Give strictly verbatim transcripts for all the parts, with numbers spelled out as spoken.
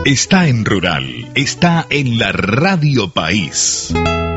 Está en Rural, está en la Radio País.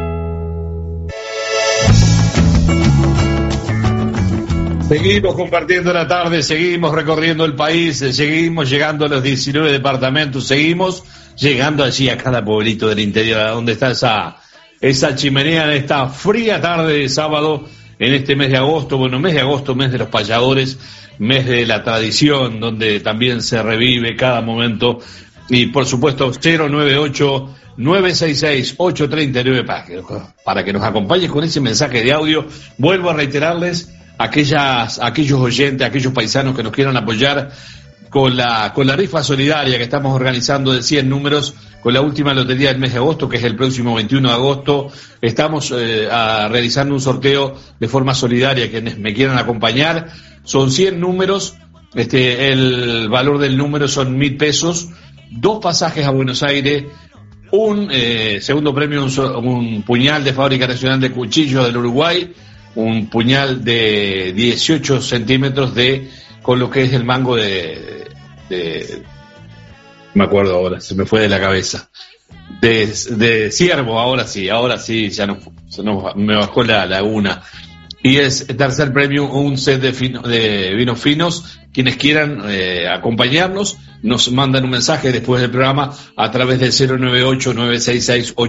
Seguimos compartiendo la tarde, seguimos recorriendo el país, seguimos llegando a los diecinueve departamentos, seguimos llegando allí a cada pueblito del interior, a donde está esa, esa chimenea en esta fría tarde de sábado, en este mes de agosto, bueno, mes de agosto, mes de los payadores, mes de la tradición, donde también se revive cada momento, y por supuesto cero nueve ocho, nueve seis seis, ocho tres nueve para que, para que nos acompañes con ese mensaje de audio. Vuelvo a reiterarles, aquellas, aquellos oyentes, aquellos paisanos que nos quieran apoyar con la, con la rifa solidaria que estamos organizando de cien números, con la última lotería del mes de agosto, que es el próximo veintiuno de agosto, estamos eh, a, realizando un sorteo de forma solidaria. Quienes me quieran acompañar, son cien números, este, el valor del número son mil pesos, dos pasajes a Buenos Aires, un eh, segundo premio, un, un puñal de Fábrica Nacional de Cuchillos del Uruguay, un puñal de dieciocho centímetros de, con lo que es el mango de, de, me acuerdo ahora, se me fue de la cabeza, de, de ciervo, ahora sí, ahora sí, ya no, se nos, me bajó la laguna. Y es tercer premio, un set de, fino, de vinos finos. Quienes quieran eh, acompañarnos, nos mandan un mensaje después del programa a través del cero nueve ocho, nueve seis seis, ocho